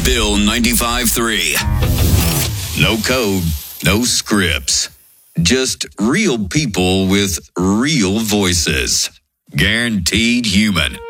Bill 95.3. No code, no scripts. Just real people with real voices. Guaranteed human.